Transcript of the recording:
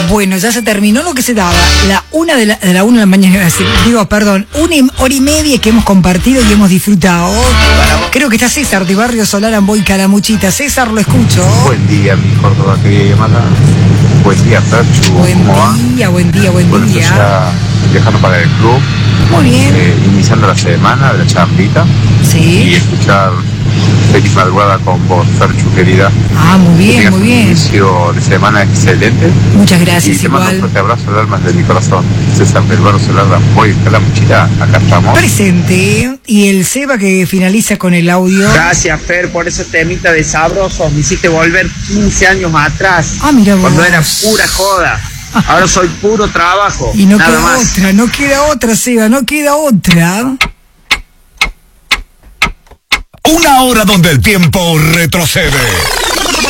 Bueno, ya se terminó lo que se daba. La 1 de la 1 de la mañana, digo, perdón, 1 hora y media que hemos compartido y hemos disfrutado. Creo que está César de Barrio Solar, Amboy, Calamuchita. César, lo escucho. Buen día, mi Córdoba querida llamada. Buen día, Perchu. Buen día. Bueno, estoy ya viajando para el club. Muy bien. Iniciando la semana de la chambita. Sí. Y escuchar Feliz Madrugada con vos, Perchu, querida. Ah, muy bien, muy Un bien. inicio de semana excelente. Muchas gracias, y te mando un igual. fuerte abrazo al alma de mi corazón. César del Barrio Solar, Amboy, Calamuchita, acá estamos. Presente. Y el Seba que finaliza con el audio. Gracias, Fer, por ese temita de sabroso. Me hiciste volver 15 años atrás. Ah, mira vos. Cuando era pura joda. Ahora soy puro trabajo. Y no nada queda más. otra, no queda otra, Seba, no queda otra. Una hora donde el tiempo retrocede.